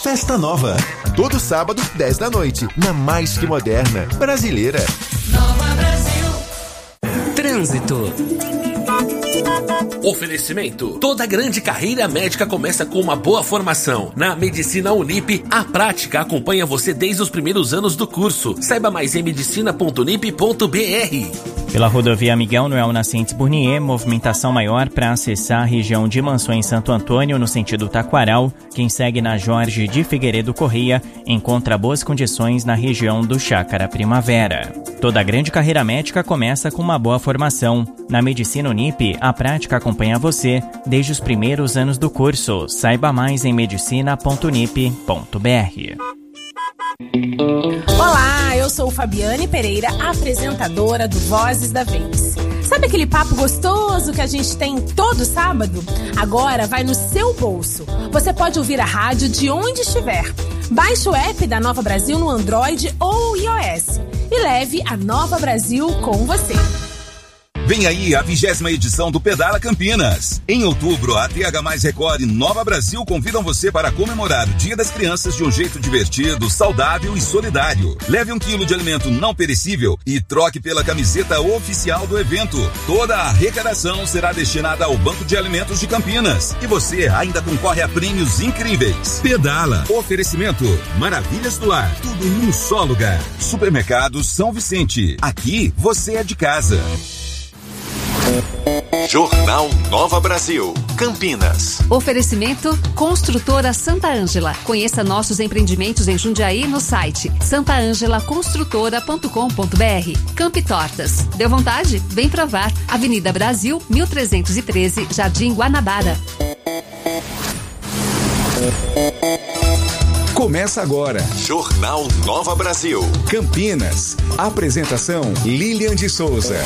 Festa Nova. Todo sábado, 10 da noite, na mais que moderna, brasileira. Nova Brasil. Trânsito. Oferecimento. Toda grande carreira médica começa com uma boa formação. Na Medicina Unip, a prática acompanha você desde os primeiros anos do curso. Saiba mais em medicina.unip.br. Pela rodovia Miguel Noel Nascentes Burnier, movimentação maior para acessar a região de Mansões Santo Antônio, no sentido Taquaral. Quem segue na Jorge de Figueiredo Correia encontra boas condições na região do Chácara Primavera. Toda grande carreira médica começa com uma boa formação. Na Medicina Unip, a prática acompanha você desde os primeiros anos do curso. Saiba mais em medicina.unip.br. Olá, eu sou Fabiane Pereira, apresentadora do Vozes da Vez. Sabe aquele papo gostoso que a gente tem todo sábado? Agora vai no seu bolso. Você pode ouvir a rádio de onde estiver. Baixe o app da Nova Brasil no Android ou iOS e leve a Nova Brasil com você. Vem aí a 20ª edição do Pedala Campinas. Em outubro, a TH+ Record e Nova Brasil convidam você para comemorar o Dia das Crianças de um jeito divertido, saudável e solidário. Leve 1 quilo de alimento não perecível e troque pela camiseta oficial do evento. Toda a arrecadação será destinada ao Banco de Alimentos de Campinas. E você ainda concorre a prêmios incríveis. Pedala. Oferecimento. Maravilhas do Lar. Tudo em um só lugar. Supermercados São Vicente. Aqui você é de casa. Jornal Nova Brasil, Campinas. Oferecimento Construtora Santa Ângela. Conheça nossos empreendimentos em Jundiaí no site santaangelaconstrutora.com.br. Campi Tortas. Deu vontade? Vem provar. Avenida Brasil, 1313, Jardim Guanabara. Começa agora. Jornal Nova Brasil, Campinas. Apresentação Lilian de Souza.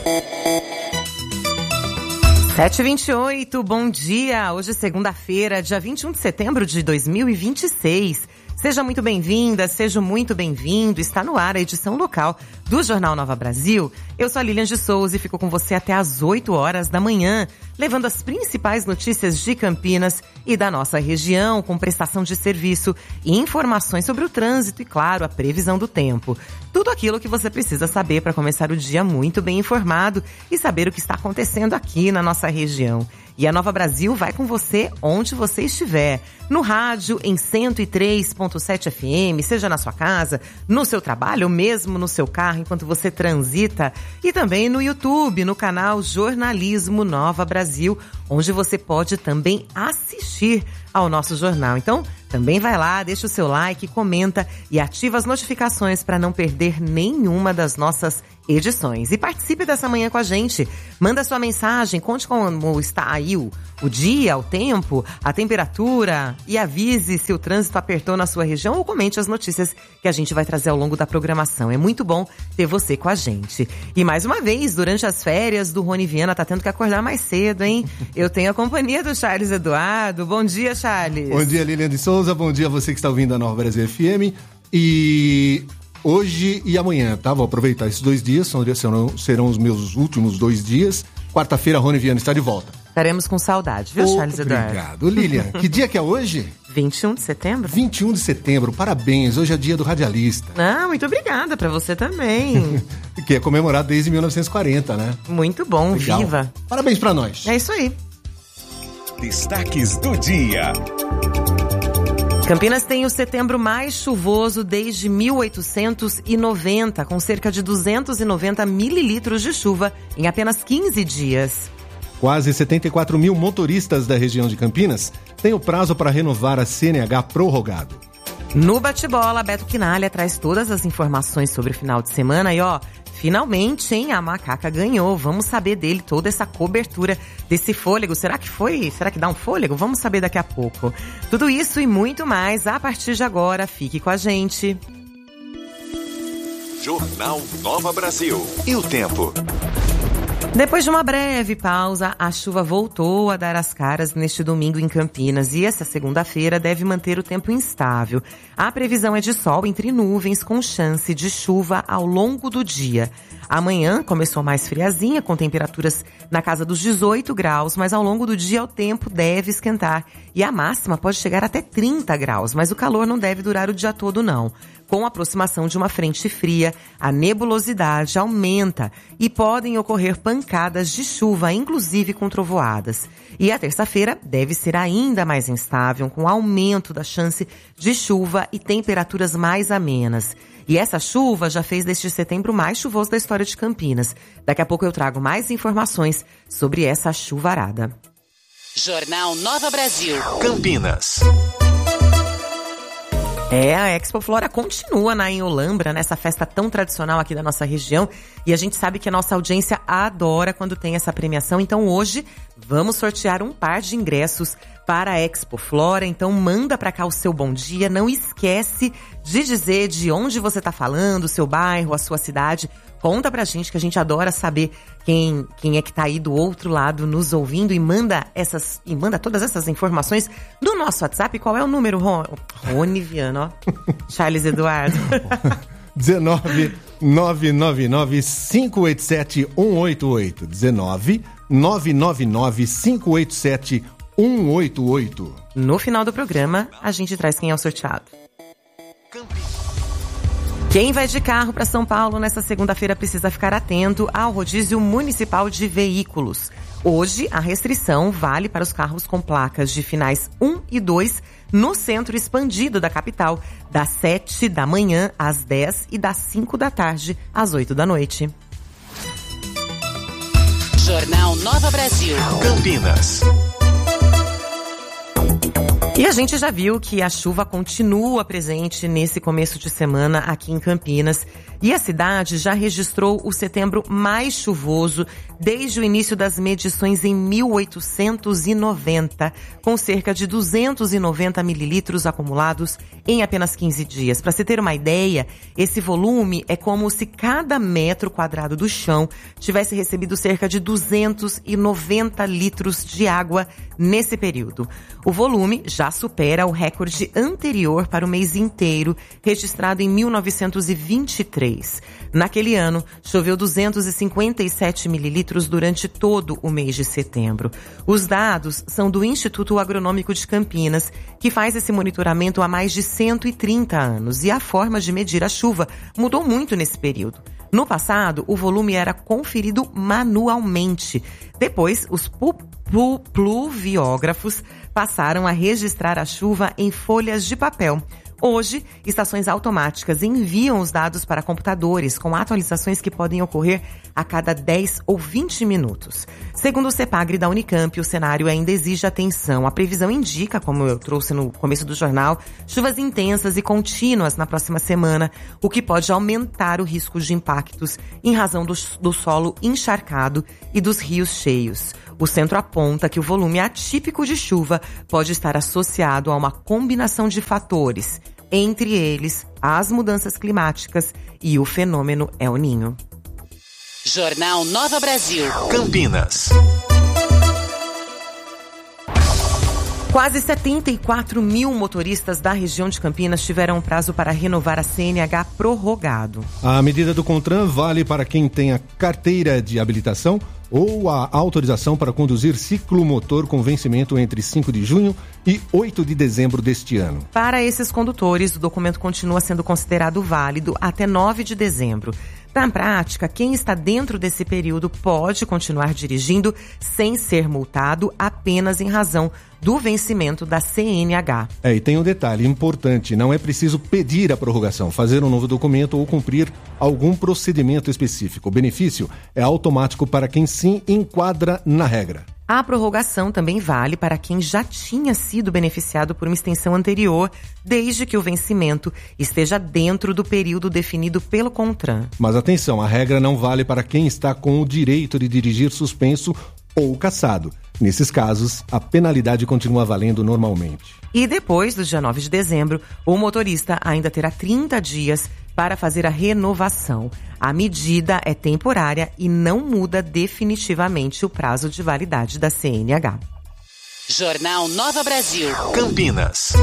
7h28, bom dia. Hoje é segunda-feira, dia 21 de setembro de 2026. Seja muito bem-vinda, seja muito bem-vindo. Está no ar a edição local do Jornal Nova Brasil. Eu sou a Lilian de Souza e fico com você até às 8 horas da manhã, levando as principais notícias de Campinas e da nossa região, com prestação de serviço e informações sobre o trânsito e, claro, a previsão do tempo. Tudo aquilo que você precisa saber para começar o dia muito bem informado e saber o que está acontecendo aqui na nossa região. E a Nova Brasil vai com você onde você estiver. No rádio, em 103.7 FM, seja na sua casa, no seu trabalho ou mesmo no seu carro enquanto você transita. E também no YouTube, no canal Jornalismo Nova Brasil, onde você pode também assistir ao nosso jornal. Então, também vai lá, deixa o seu like, comenta e ativa as notificações para não perder nenhuma das nossas edições. E participe dessa manhã com a gente. Manda sua mensagem, conte como está aí o dia, o tempo, a temperatura e avise se o trânsito apertou na sua região ou comente as notícias que a gente vai trazer ao longo da programação. É muito bom ter você com a gente. E mais uma vez, durante as férias do Rony Viana, tá tendo que acordar mais cedo, hein? Eu tenho a companhia do Charles Eduardo. Bom dia, Charles. Bom dia, Lilian de Souza. Bom dia a você que está ouvindo a Nova Brasil FM. E hoje e amanhã, tá? Vou aproveitar esses 2 dias, serão os meus últimos 2 dias. Quarta-feira, Rony Viana está de volta. Estaremos com saudade, viu, Charles Eduardo? Obrigado. Lilian, que dia que é hoje? 21 de setembro. 21 de setembro, parabéns. Hoje é dia do radialista. Ah, muito obrigada, pra você também. Que é comemorado desde 1940, né? Muito bom, legal. Viva. Parabéns pra nós. É isso aí. Destaques do dia. Campinas tem o setembro mais chuvoso desde 1890, com cerca de 290 mililitros de chuva em apenas 15 dias. Quase 74 mil motoristas da região de Campinas têm o prazo para renovar a CNH prorrogado. No bate-bola, Beto Quinalha traz todas as informações sobre o final de semana e finalmente, hein, a Macaca ganhou. Vamos saber dele, toda essa cobertura desse fôlego. Será que foi? Será que dá um fôlego? Vamos saber daqui a pouco. Tudo isso e muito mais a partir de agora. Fique com a gente. Jornal Nova Brasil. E o tempo? Depois de uma breve pausa, a chuva voltou a dar as caras neste domingo em Campinas e essa segunda-feira deve manter o tempo instável. A previsão é de sol entre nuvens com chance de chuva ao longo do dia. Amanhã começou mais friazinha, com temperaturas na casa dos 18 graus, mas ao longo do dia o tempo deve esquentar e a máxima pode chegar até 30 graus, mas o calor não deve durar o dia todo não. Com a aproximação de uma frente fria, a nebulosidade aumenta e podem ocorrer pancadas de chuva, inclusive com trovoadas. E a terça-feira deve ser ainda mais instável, com aumento da chance de chuva e temperaturas mais amenas. E essa chuva já fez deste setembro mais chuvoso da história de Campinas. Daqui a pouco eu trago mais informações sobre essa chuvarada. Jornal Nova Brasil. Campinas. A Expo Flora continua na Inholambra, nessa festa tão tradicional aqui da nossa região. E a gente sabe que a nossa audiência adora quando tem essa premiação. Então hoje vamos sortear um par de ingressos para a Expo Flora. Então manda pra cá o seu bom dia. Não esquece de dizer de onde você tá falando, o seu bairro, a sua cidade. Conta pra gente, que a gente adora saber quem é que tá aí do outro lado nos ouvindo, e manda todas essas informações no nosso WhatsApp. Qual é o número, Rony Viana, ó? Charles Eduardo. 19-999-587-188. 19-999-587-188. No final do programa, a gente traz quem é o sorteado. Quem vai de carro para São Paulo nesta segunda-feira precisa ficar atento ao rodízio municipal de veículos. Hoje, a restrição vale para os carros com placas de finais 1 e 2 no centro expandido da capital, das 7 da manhã às 10 e das 5 da tarde às 8 da noite. Jornal Nova Brasil. Campinas. E a gente já viu que a chuva continua presente nesse começo de semana aqui em Campinas. E a cidade já registrou o setembro mais chuvoso desde o início das medições em 1890, com cerca de 290 mililitros acumulados em apenas 15 dias. Para se ter uma ideia, esse volume é como se cada metro quadrado do chão tivesse recebido cerca de 290 litros de água nesse período. O volume já supera o recorde anterior para o mês inteiro, registrado em 1923. Naquele ano, choveu 257 mililitros durante todo o mês de setembro. Os dados são do Instituto Agronômico de Campinas, que faz esse monitoramento há mais de 130 anos. E a forma de medir a chuva mudou muito nesse período. No passado, o volume era conferido manualmente. Depois, os pluviógrafos passaram a registrar a chuva em folhas de papel. Hoje, estações automáticas enviam os dados para computadores, com atualizações que podem ocorrer a cada 10 ou 20 minutos. Segundo o CEPAGRE da Unicamp, o cenário ainda exige atenção. A previsão indica, como eu trouxe no começo do jornal, chuvas intensas e contínuas na próxima semana, o que pode aumentar o risco de impactos em razão do solo encharcado e dos rios cheios. O centro aponta que o volume atípico de chuva pode estar associado a uma combinação de fatores, entre eles as mudanças climáticas e o fenômeno El Niño. Jornal Nova Brasil. Campinas. Quase 74 mil motoristas da região de Campinas tiveram um prazo para renovar a CNH prorrogado. A medida do CONTRAN vale para quem tem a carteira de habilitação ou a autorização para conduzir ciclomotor com vencimento entre 5 de junho e 8 de dezembro deste ano. Para esses condutores, o documento continua sendo considerado válido até 9 de dezembro. Na prática, quem está dentro desse período pode continuar dirigindo sem ser multado apenas em razão do vencimento da CNH. E tem um detalhe importante, não é preciso pedir a prorrogação, fazer um novo documento ou cumprir algum procedimento específico. O benefício é automático para quem se enquadra na regra. A prorrogação também vale para quem já tinha sido beneficiado por uma extensão anterior, desde que o vencimento esteja dentro do período definido pelo CONTRAN. Mas atenção, a regra não vale para quem está com o direito de dirigir suspenso ou cassado. Nesses casos, a penalidade continua valendo normalmente. E depois do dia 9 de dezembro, o motorista ainda terá 30 dias para fazer a renovação. A medida é temporária e não muda definitivamente o prazo de validade da CNH. Jornal Nova Brasil. Campinas.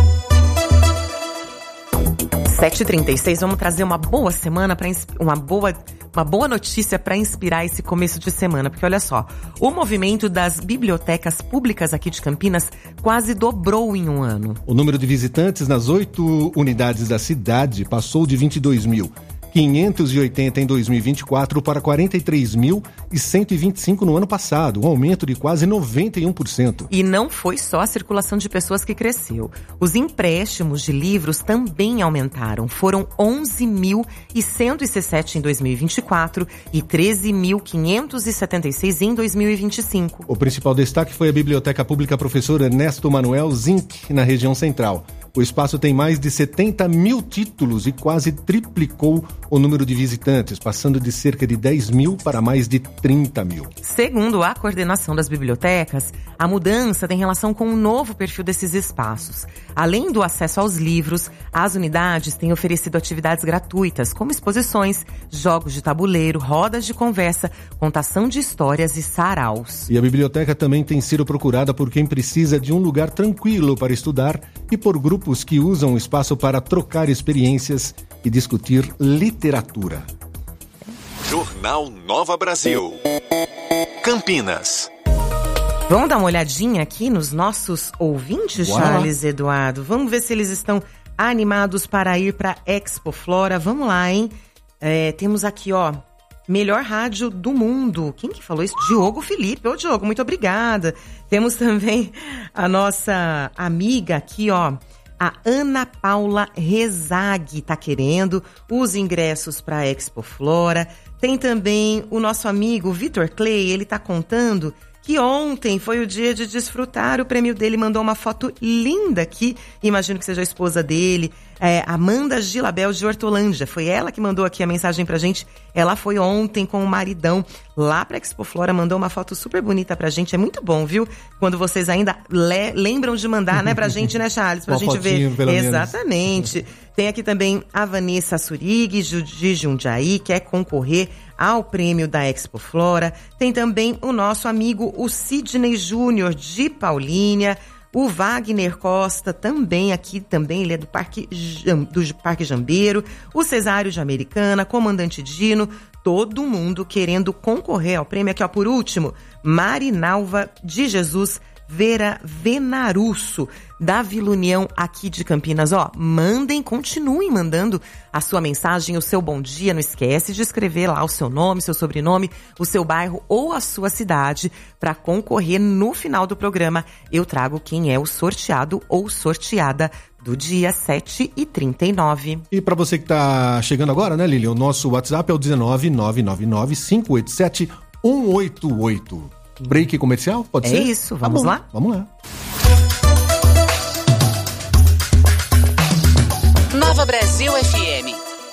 7h36, vamos trazer uma boa semana para uma boa notícia para inspirar esse começo de semana, porque olha só, o movimento das bibliotecas públicas aqui de Campinas quase dobrou em um ano. O número de visitantes nas 8 unidades da cidade passou de 22.580 em 2024 para 43.125 no ano passado, um aumento de quase 91%. E não foi só a circulação de pessoas que cresceu. Os empréstimos de livros também aumentaram. Foram 11.117 em 2024 e 13.576 em 2025. O principal destaque foi a Biblioteca Pública Professor Ernesto Manuel Zinck, na região central. O espaço tem mais de 70 mil títulos e quase triplicou o número de visitantes, passando de cerca de 10 mil para mais de 30 mil. Segundo a coordenação das bibliotecas, a mudança tem relação com o novo perfil desses espaços. Além do acesso aos livros, as unidades têm oferecido atividades gratuitas, como exposições, jogos de tabuleiro, rodas de conversa, contação de histórias e saraus. E a biblioteca também tem sido procurada por quem precisa de um lugar tranquilo para estudar e por grupos que usam o espaço para trocar experiências e discutir literatura. Jornal Nova Brasil. Campinas. Vamos dar uma olhadinha aqui nos nossos ouvintes, Uau. Charles Eduardo. Vamos ver se eles estão animados para ir para Expo Flora. Vamos lá, hein? Temos aqui, ó, melhor rádio do mundo. Quem que falou isso? Diogo Felipe. Ô, Diogo, muito obrigada. Temos também a nossa amiga aqui, ó, a Ana Paula Rezag tá querendo os ingressos para a Expo Flora. Tem também o nosso amigo Vitor Clay, ele tá contando que ontem foi o dia de desfrutar o prêmio dele, mandou uma foto linda aqui, imagino que seja a esposa dele, Amanda Gilabel de Hortolândia, foi ela que mandou aqui a mensagem pra gente, ela foi ontem com o maridão lá pra Expo Flora, mandou uma foto super bonita pra gente, é muito bom, viu? Quando vocês ainda lembram de mandar, né, pra gente, né, Charles? Pra gente ver. Exatamente. Tem aqui também a Vanessa Surig, de Jundiaí, quer concorrer ao prêmio da Expo Flora. Tem também o nosso amigo, o Sidney Júnior, de Paulínia. O Wagner Costa, também aqui, ele é do Parque Jambeiro. O Cesário de Americana, Comandante Dino, todo mundo querendo concorrer ao prêmio. Aqui, ó, por último, Marinalva de Jesus Vera Venarusso, da Vila União aqui de Campinas. Ó, continuem mandando a sua mensagem, o seu bom dia. Não esquece de escrever lá o seu nome, seu sobrenome, o seu bairro ou a sua cidade para concorrer. No final do programa, eu trago quem é o sorteado ou sorteada do dia 7h39. E para você que tá chegando agora, né, Lili? O nosso WhatsApp é o 19999-587-188. Break comercial, pode ser? É isso, vamos lá? Vamos lá. Nova Brasil FM.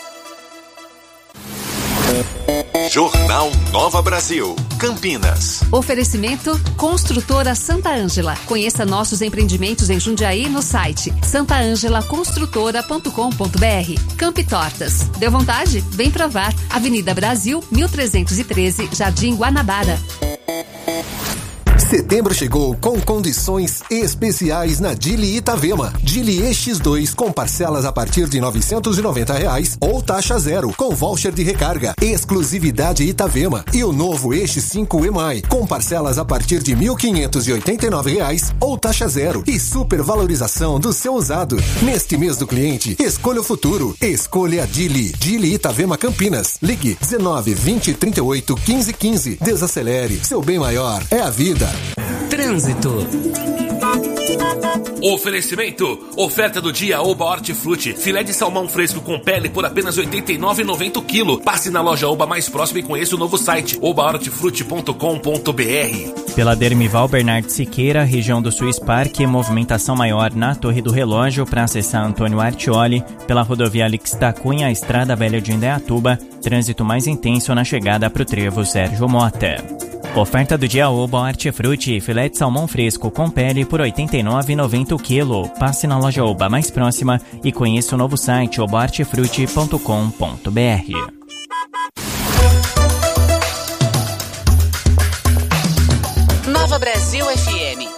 Jornal Nova Brasil. Campinas. Oferecimento Construtora Santa Ângela. Conheça nossos empreendimentos em Jundiaí no site santaangelaconstrutora.com.br. Campi Tortas. Deu vontade? Vem provar. Avenida Brasil, 1313, Jardim Guanabara. Setembro chegou com condições especiais na Dili Itavema. Dili EX2 com parcelas a partir de R$ 990 ou taxa zero com voucher de recarga. Exclusividade Itavema. E o novo EX5 EMAI com parcelas a partir de R$ 1.589 ou taxa zero e supervalorização do seu usado. Neste mês do cliente, escolha o futuro. Escolha a Dili. Dili Itavema Campinas. Ligue 19 20 38 15 15. Desacelere. Seu bem maior é a vida. Trânsito. Oferecimento. Oferta do dia Oba Hortifruti. Filé de salmão fresco com pele por apenas R$ 89,90 o quilo. Passe na loja Oba mais próxima e conheça o novo site obahortifruti.com.br. Pela Dermival Bernardo Siqueira, região do Swiss Park, movimentação maior na Torre do Relógio para acessar Antônio Artioli. Pela rodovia Alix da Cunha, Estrada Velha de Indaiatuba, trânsito mais intenso na chegada para o trevo Sérgio Mota. Oferta do dia Oba Hortifruti, filé de salmão fresco com pele por R$ 89,90 o quilo. Passe na loja Oba mais próxima e conheça o novo site obahortifruti.com.br. Nova Brasil FM.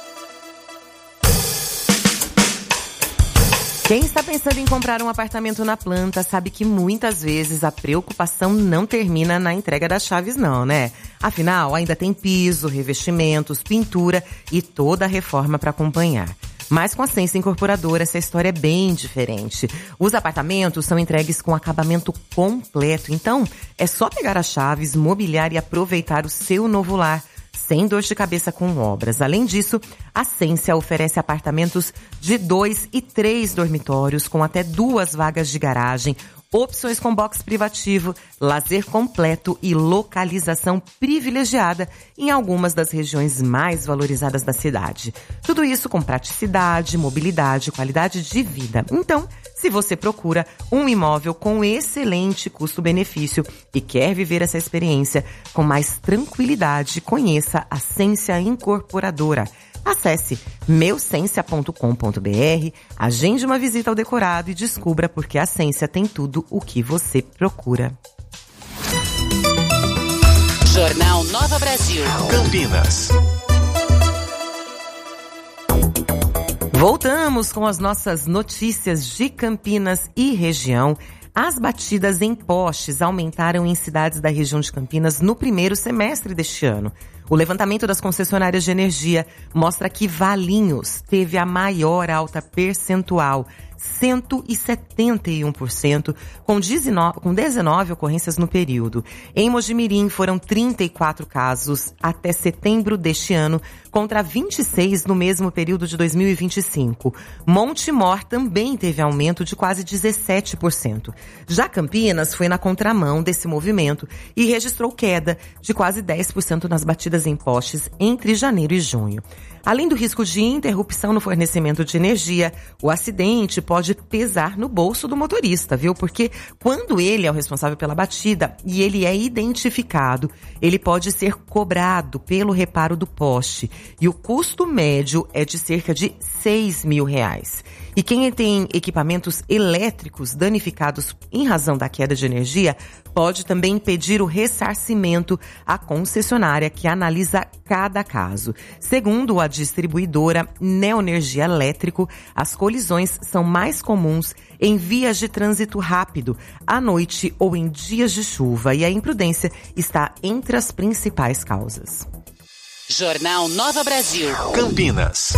Quem está pensando em comprar um apartamento na planta sabe que muitas vezes a preocupação não termina na entrega das chaves não, né? Afinal, ainda tem piso, revestimentos, pintura e toda a reforma para acompanhar. Mas com a Ascensia Incorporadora, essa história é bem diferente. Os apartamentos são entregues com acabamento completo. Então, é só pegar as chaves, mobiliar e aproveitar o seu novo lar, sem dor de cabeça com obras. Além disso, a Ascensia oferece apartamentos de 2 e 3 dormitórios com até 2 vagas de garagem, opções com box privativo, lazer completo e localização privilegiada em algumas das regiões mais valorizadas da cidade. Tudo isso com praticidade, mobilidade e qualidade de vida. Então, se você procura um imóvel com excelente custo-benefício e quer viver essa experiência com mais tranquilidade, conheça a Ascensia Incorporadora. Acesse meucensia.com.br, agende uma visita ao decorado e descubra porque a Ascensia tem tudo o que você procura. Jornal Nova Brasil. Campinas. Voltamos com as nossas notícias de Campinas e região. As batidas em postes aumentaram em cidades da região de Campinas no primeiro semestre deste ano. O levantamento das concessionárias de energia mostra que Valinhos teve a maior alta percentual, 171%, com 19 ocorrências no período. Em Mojimirim foram 34 casos até setembro deste ano, contra 26 no mesmo período de 2025. Montemor também teve aumento de quase 17%. Já Campinas foi na contramão desse movimento e registrou queda de quase 10% nas batidas em postes entre janeiro e junho. Além do risco de interrupção no fornecimento de energia, o acidente pode pesar no bolso do motorista, viu? Porque quando ele é o responsável pela batida e ele é identificado, ele pode ser cobrado pelo reparo do poste. E o custo médio é de cerca de R$6 mil. E quem tem equipamentos elétricos danificados em razão da queda de energia pode também pedir o ressarcimento à concessionária que analisa cada caso. Segundo a distribuidora Neoenergia Elétrico, as colisões são mais comuns em vias de trânsito rápido, à noite ou em dias de chuva, e a imprudência está entre as principais causas. Jornal Nova Brasil. Campinas.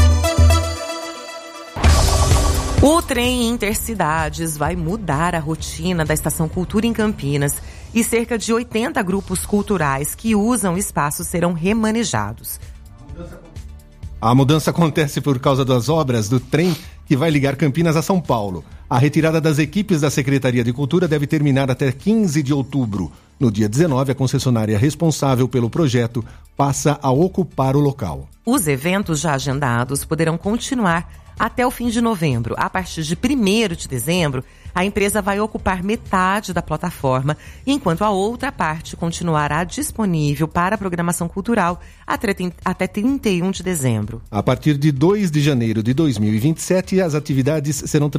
O trem Intercidades vai mudar a rotina da Estação Cultura em Campinas e cerca de 80 grupos culturais que usam o espaço serão remanejados. A mudança acontece por causa das obras do trem que vai ligar Campinas a São Paulo. A retirada das equipes da Secretaria de Cultura deve terminar até 15 de outubro. No dia 19, a concessionária responsável pelo projeto passa a ocupar o local. Os eventos já agendados poderão continuar até o fim de novembro. A partir de 1º de dezembro, a empresa vai ocupar metade da plataforma, enquanto a outra parte continuará disponível para a programação cultural até 31 de dezembro. A partir de 2 de janeiro de 2027, as atividades serão